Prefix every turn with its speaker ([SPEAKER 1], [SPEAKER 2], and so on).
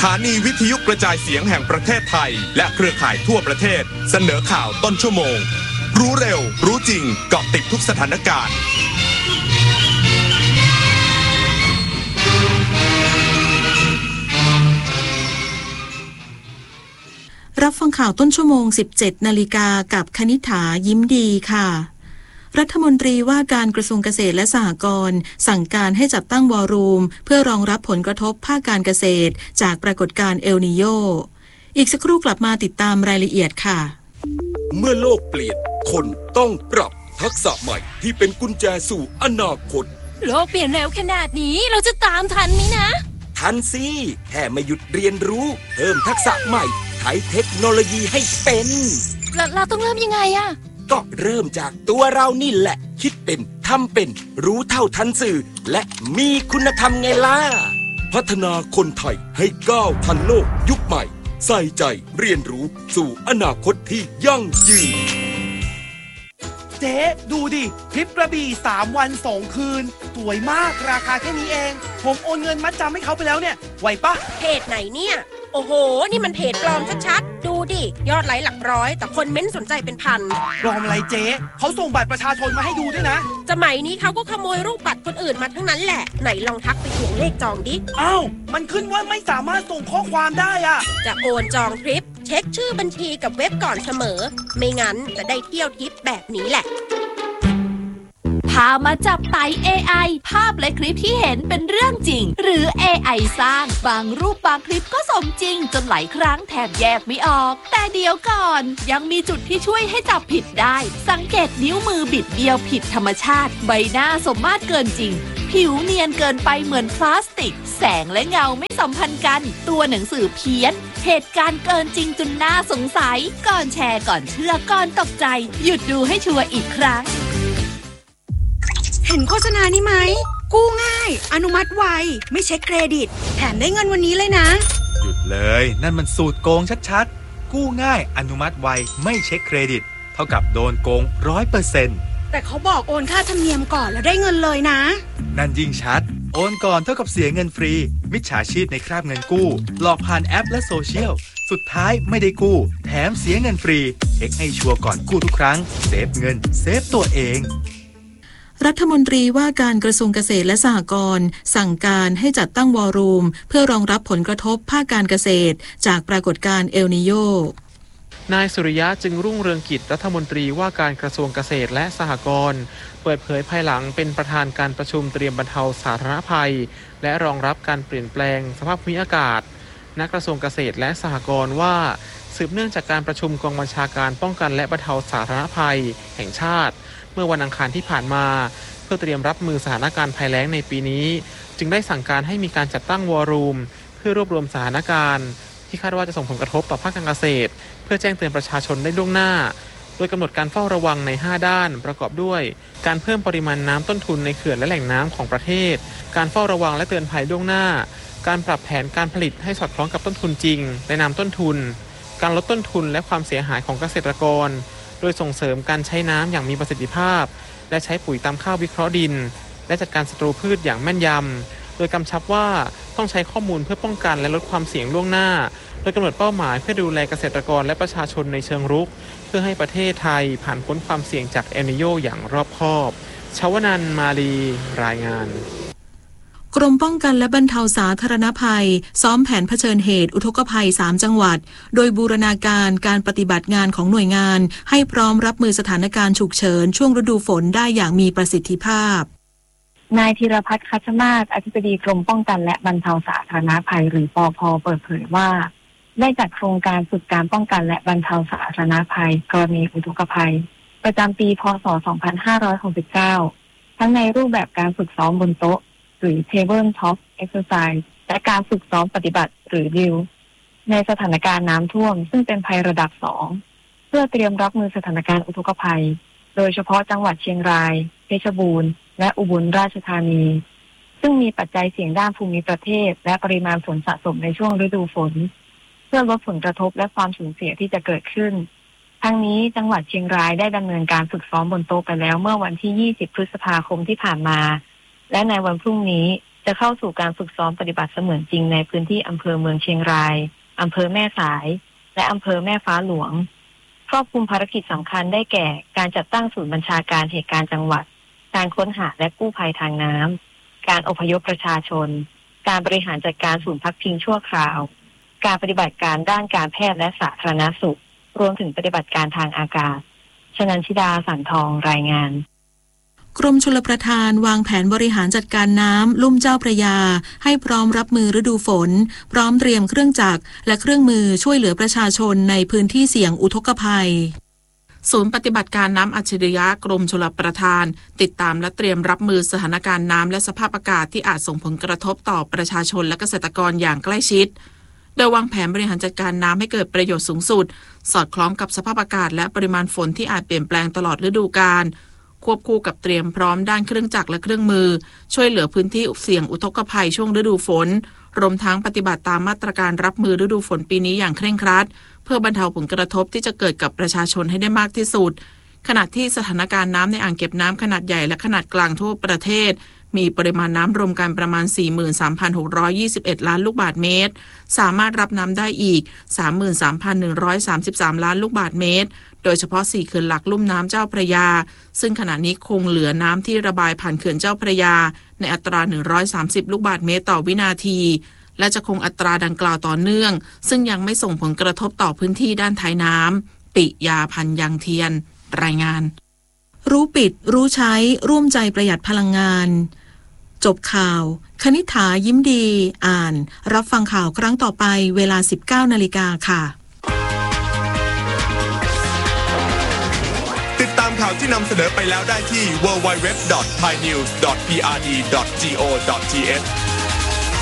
[SPEAKER 1] ถานีวิทยุกระจายเสียงแห่งประเทศไทยและเครือข่ายทั่วประเทศเสนอข่าวต้นชั่วโมงรู้เร็วรู้จริงเกาะติดทุกสถานการณ์
[SPEAKER 2] รับฟังข่าวต้นชั่วโมง 17 นาฬิกากับคณิษฐายิ้มดีค่ะรัฐมนตรีว่าการกระทรวงเกษตรและสหกรณ์สั่งการให้จัดตั้งวอรูมเพื่อรองรับผลกระทบภาคการเกษตรจากปรากฏการณ์เอลนีโญอีกสักครู่กลับมาติดตามรายละเอียดค่ะ
[SPEAKER 3] เมื่อโลกเปลี่ยนคนต้องปรับทักษะใหม่ที่เป็นกุญแจสู่อนาคต
[SPEAKER 4] โลกเปลี่ยนเร็วขนาดนี้เราจะตามทันไหมนะ
[SPEAKER 3] ทันสิแค่ไม่หยุดเรียนรู้เพิ่มทักษะใหม่ใช้เทคโนโลยีให้เป็น
[SPEAKER 4] เราต้องเริ่มยังไงอะ
[SPEAKER 3] ก็เริ่มจากตัวเรานี่แหละคิดเป็นทำเป็นรู้เท่าทันสื่อและมีคุณธรรมไงล่ะพัฒนาคนไทยให้ก้าวทันโลกยุคใหม่ใส่ใจเรียนรู้สู่อนาคตที่ยั่งยืน
[SPEAKER 5] เจ๊ดูดิทริปกระบี่3 วัน 2 คืนสวยมากราคาแค่นี้เองผมโอนเงินมัดจำให้เขาไปแล้วเนี่ยไหวปะ
[SPEAKER 4] เพจไหนเนี่ยโอ้โหนี่มันเพจปลอมชัดๆดูดิยอดไลค์หลักร้อยแต่คนเม้นสนใจเป็นพัน
[SPEAKER 5] ปลอมอะไรเจ๊เขาส่งบัตรประชาชนมาให้ดูด้วยนะ
[SPEAKER 4] สมัยนี้เขาก็ขโมยรูปบัตรคนอื่นมาทั้งนั้นแหละไหนลองทักไปทวงเลขจองดิ
[SPEAKER 5] อ้าวมันขึ้นว่าไม่สามารถส่งข้อความได้อะ
[SPEAKER 4] จะโอนจองทริปเช็คชื่อบัญชีกับเว็บก่อนเสมอไม่งั้นจะได้เที่ยวทริปแบบนี้แหละ
[SPEAKER 6] พามาจับไต่ AI ภาพและคลิปที่เห็นเป็นเรื่องจริงหรือ AI สร้างบางรูปบางคลิปก็สมจริงจนหลายครั้งแทบแยกไม่ออกแต่เดี๋ยวก่อนยังมีจุดที่ช่วยให้จับผิดได้สังเกตนิ้วมือบิดเบี้ยวผิดธรรมชาติใบหน้าสมมาตรเกินจริงผิวเนียนเกินไปเหมือนพลาสติกแสงและเงาไม่สัมพันธ์กันตัวหนังสือเพี้ยนเหตุการณ์เกินจริงจนน่าสงสัยก่อนแชร์ก่อนเชื่อก่อนตกใจหยุดดูให้ชัวร์อีกครั้ง
[SPEAKER 7] เห็นโฆษณานี้ไหมกู้ง่ายอนุมัติไวไม่เช็คเครดิตแถมได้เงินวันนี้เลยนะ
[SPEAKER 8] หยุดเลยนั่นมันสูตรโกงชัดๆกู้ง่ายอนุมัติไวไม่เช็คเครดิตเท่ากับโดนโกง 100%
[SPEAKER 7] แต่เขาบอกโอนค่าธรรมเนียมก่อนแล้วได้เงินเลยนะ
[SPEAKER 8] นั่นยิ่งชัดโอนก่อนเท่ากับเสียเงินฟรีมิจฉาชีพในคราบเงินกู้หลอกผ่านแอปและโซเชียลสุดท้ายไม่ได้กู้แถมเสียเงินฟรีเช็คให้ชัวร์ก่อนกู้ทุกครั้งเซฟเงินเซฟตัวเอง
[SPEAKER 2] รัฐมนตรีว่าการกระทรวงเกษตรและสหกรณ์สั่งการให้จัดตั้งวอรูมเพื่อรองรับผลกระทบภาคการเกษตรจากปรากฏการณ์เอลนีโญ
[SPEAKER 9] นายสุริยะจึงรุ่งเรืองกิจรัฐมนตรีว่าการกระทรวงเกษตรและสหกรณ์เปิดเผยภายหลังเป็นประธานการประชุมเตรียมบรรเทาสาธารณภัยและรองรับการเปลี่ยนแปลงสภาพภูมิอากาศณกระทรวงเกษตรและสหกรณ์ว่าสืบเนื่องจากการประชุมกองบัญชาการป้องกันและบรรเทาสาธารณภัยแห่งชาติเมื่อวันอังคารที่ผ่านมาเพื่อเตรียมรับมือสถานการณ์ภัยแล้งในปีนี้จึงได้สั่งการให้มีการจัดตั้งวอรูมเพื่อรวบรวมสถานการณ์ที่คาดว่าจะส่งผลกระทบต่อภาคการเกษตรเพื่อแจ้งเตือนประชาชนได้ล่วงหน้าโดยกำหนดการเฝ้าระวังใน5ด้านประกอบด้วยการเพิ่มปริมาณน้ำต้นทุนในเขื่อนและแหล่งน้ำของประเทศการเฝ้าระวังและเตือนภัยล่วงหน้าการปรับแผนการผลิตให้สอดคล้องกับต้นทุนจริงในนามต้นทุนการลดต้นทุนและความเสียหายของเกษตรกรโดยส่งเสริมการใช้น้ำอย่างมีประสิทธิภาพและใช้ปุ๋ยตามข้าววิเคราะห์ดินและจัดการศัตรูพืชอย่างแม่นยำโดยกำชับว่าต้องใช้ข้อมูลเพื่อป้องกันและลดความเสี่ยงล่วงหน้าโดยกำหนดเป้าหมายเพื่อดูแลเกษตรกรและประชาชนในเชิงรุกเพื่อให้ประเทศไทยผ่านพ้นความเสี่ยงจากเอลนีโญอย่างรอบคอบชวนันท์มาลีรายงาน
[SPEAKER 2] กรมป้องกันและบรรเทาสาธารณภัยซ้อมแผนเผชิญเหตุอุทกภัย3จังหวัดโดยบูรณาการการปฏิบัติงานของหน่วยงานให้พร้อมรับมือสถานการณ์ฉุกเฉินช่วงฤดูฝนได้อย่างมีประสิทธิภาพ
[SPEAKER 10] นายธีรพัฒน์คัชมาศอธิบดีกรมป้องกันและบรรเทาสาธารณภัยหรือปภ.เปิดเผยว่าได้จัดโครงการฝึกการป้องกันและบรรเทาสาธารณภัยกรณีอุทกภัยประจำปีพ.ศ. 2569ทั้งในรูปแบบการฝึกซ้อมบนโต๊ะหรือ Table Top Exercise และการฝึกซ้อมปฏิบัติหรือ Drill ในสถานการณ์น้ำท่วมซึ่งเป็นภัยระดับ2เพื่อเตรียมรับมือสถานการณ์อุทกภัยโดยเฉพาะจังหวัดเชียงรายเพชรบูรณ์และอุบลราชธานีซึ่งมีปัจจัยเสี่ยงด้านภูมิประเทศและปริมาณฝนสะสมในช่วงฤดูฝนเพื่อลดผลกระทบและความสูญเสียที่จะเกิดขึ้นทั้งนี้จังหวัดเชียงรายได้ดำเนินการฝึกซ้อมบนโต๊ะไปแล้วเมื่อวันที่20 พฤษภาคมที่ผ่านมาและในวันพรุ่งนี้จะเข้าสู่การฝึกซ้อมปฏิบัติเสมือนจริงในพื้นที่อำเภอเมืองเชียงรายอำเภอแม่สายและอำเภอแม่ฟ้าหลวงครอบคลุมภารกิจสำคัญได้แก่การจัดตั้งศูนย์บัญชาการเหตุการณ์จังหวัดการค้นหาและกู้ภัยทางน้ำการอพยพประชาชนการบริหารจัดการศูนย์พักพิงชั่วคราวการปฏิบัติการด้านการแพทย์และสาธารณสุขรวมถึงปฏิบัติการทางอากาศชนันชิดาสันทองรายงาน
[SPEAKER 2] กรมชลประทานวางแผนบริหารจัดการน้ำลุ่มเจ้าพระยาให้พร้อมรับมือฤดูฝนพร้อมเตรียมเครื่องจักรและเครื่องมือช่วยเหลือประชาชนในพื้นที่เสี่ยงอุทกภัย
[SPEAKER 11] ศูนย์ปฏิบัติการน้ำอัจฉริยะกรมชลประทานติดตามและเตรียมรับมือสถานการณ์น้ำและสภาพอากาศที่อาจส่งผลกระทบต่อประชาชนและเกษตรกรอย่างใกล้ชิดโดยวางแผนบริหารจัดการน้ำให้เกิดประโยชน์สูงสุดสอดคล้องกับสภาพอากาศและปริมาณฝนที่อาจเปลี่ยนแปลงตลอดฤดูกาลควบคู่กับเตรียมพร้อมด้านเครื่องจักรและเครื่องมือช่วยเหลือพื้นที่เสี่ยงอุทกภัยช่วงฤดูฝนรวมทั้งปฏิบัติตามมาตรการรับมือฤดูฝนปีนี้อย่างเคร่งครัดเพื่อบรรเทาผลกระทบที่จะเกิดกับประชาชนให้ได้มากที่สุดขณะที่สถานการณ์น้ำในอ่างเก็บน้ำขนาดใหญ่และขนาดกลางทั่วประเทศมีปริมาณน้ำรวมกันประมาณ 43,621 ล้านลูกบาศก์เมตรสามารถรับน้ำได้อีก 33,133 ล้านลูกบาศก์เมตรโดยเฉพาะ4เขื่อนหลักลุ่มน้ำเจ้าพระยาซึ่งขณะนี้คงเหลือน้ำที่ระบายผ่านเขื่อนเจ้าพระยาในอัตรา130ลูกบาศก์เมตรต่อวินาทีและจะคงอัตราดังกล่าวต่อเนื่องซึ่งยังไม่ส่งผลกระทบต่อพื้นที่ด้านท้ายน้ำปิยาพันธ์ยังเทียนรายงาน
[SPEAKER 2] รู้ปิดรู้ใช้ร่วมใจประหยัดพลังงานจบข่าวคณิษฐายิ้มดีอ่านรับฟังข่าวครั้งต่อไปเวลา 19:00 น.ค่ะ
[SPEAKER 1] ติดตามข่าวที่นำเสนอไปแล้วได้ที่ www.thainews.prd.go.th